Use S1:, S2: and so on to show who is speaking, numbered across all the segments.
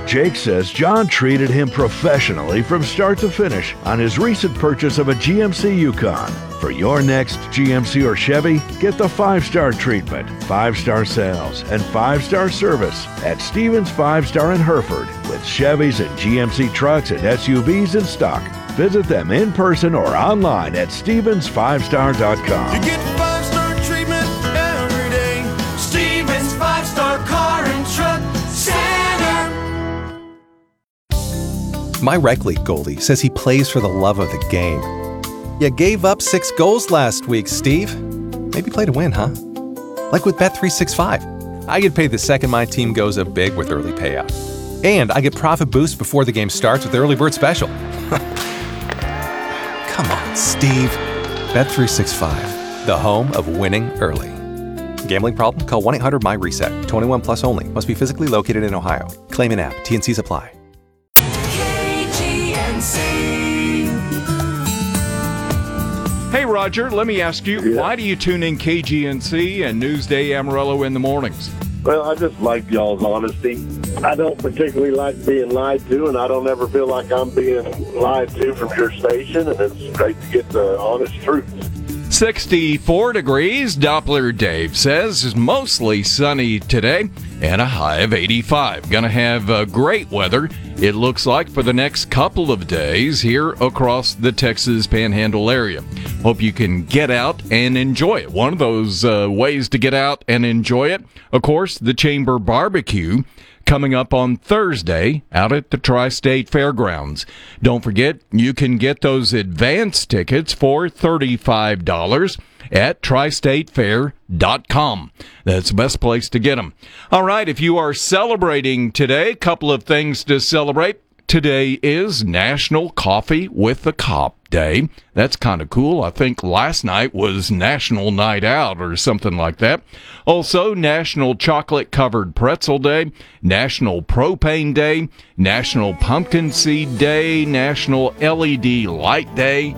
S1: Jake says John treated him professionally from start to finish on his recent purchase of a GMC Yukon. For your next GMC or Chevy, get the 5-star treatment, 5-star sales, and 5-star service at Stevens 5-Star in Hereford with Chevys and GMC trucks and SUVs in stock. Visit them in person or online at Stevens5star.com.
S2: You get 5-star treatment every day. Stevens 5-Star Car and Truck Center.
S3: My rec league goalie says he plays for the love of the game. You gave up 6 goals last week, Steve. Maybe play to win, huh? Like with Bet365. I get paid the second my team goes up big with early payout. And I get profit boost before the game starts with the early bird special. Come on, Steve. Bet365, the home of winning early. Gambling problem? Call 1-800-MY-RESET. 21 plus only. Must be physically located in Ohio. Claim in app. T&Cs apply.
S4: Hey, Roger, let me ask you, why do you tune in KGNC and Newsday Amarillo in the mornings?
S5: Well, I just like y'all's honesty. I don't particularly like being lied to, and I don't ever feel like I'm being lied to from your station, and it's great to get the honest truth.
S4: 64 degrees, Doppler Dave says, is mostly sunny today, and a high of 85. Gonna have great weather, it looks like, for the next couple of days here across the Texas Panhandle area. Hope you can get out and enjoy it. One of those ways to get out and enjoy it, of course, the Chamber Barbecue, coming up on Thursday out at the Tri-State Fairgrounds. Don't forget, you can get those advance tickets for $35 at tristatefair.com. That's the best place to get them. All right, if you are celebrating today, a couple of things to celebrate. Today is National Coffee with the Cop Day. That's kind of cool. I think last night was National Night Out or something like that. Also, National Chocolate Covered Pretzel Day, National Propane Day, National Pumpkin Seed Day, National LED Light Day.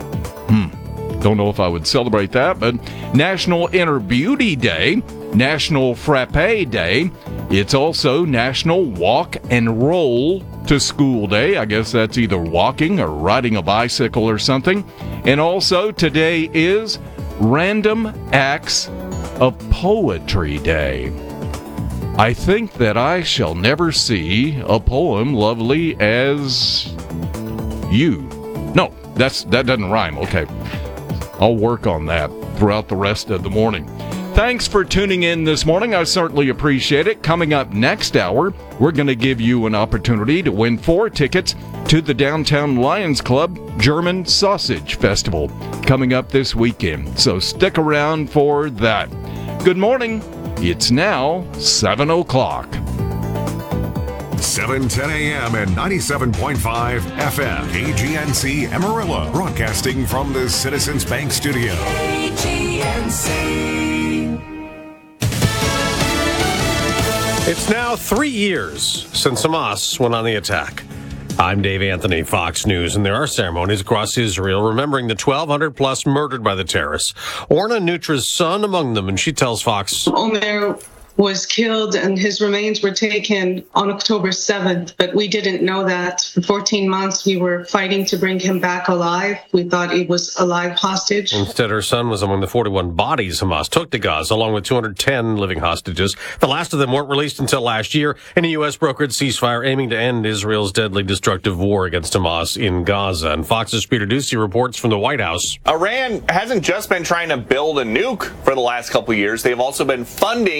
S4: Don't know if I would celebrate that, but National Inner Beauty Day, National Frappe Day. It's also National Walk and Roll to School Day. I guess that's either walking or riding a bicycle or something. And also today is Random Acts of Poetry Day. I think that I shall never see a poem lovely as you. No, that doesn't rhyme. Okay. I'll work on that throughout the rest of the morning. Thanks for tuning in this morning. I certainly appreciate it. Coming up next hour, we're going to give you an opportunity to win 4 tickets to the Downtown Lions Club German Sausage Festival coming up this weekend. So stick around for that. Good morning. It's now 7 o'clock.
S6: 7:10 a.m. and 97.5 FM. KGNC Amarillo. Broadcasting from the Citizens Bank Studio.
S2: KGNC.
S7: It's now 3 years since Hamas went on the attack. I'm Dave Anthony, Fox News, and there are ceremonies across Israel remembering the 1,200 plus murdered by the terrorists. Orna Nutra's son among them, and she tells Fox.
S8: Omer was killed and his remains were taken on October 7th, but we didn't know that. For 14 months, we were fighting to bring him back alive. We thought he was a live hostage.
S7: Instead, her son was among the 41 bodies Hamas took to Gaza, along with 210 living hostages. The last of them weren't released until last year in a U.S.-brokered ceasefire aiming to end Israel's deadly destructive war against Hamas in Gaza. And Fox's Peter Ducey reports from the White House.
S9: Iran hasn't just been trying to build a nuke for the last couple of years. They've also been funding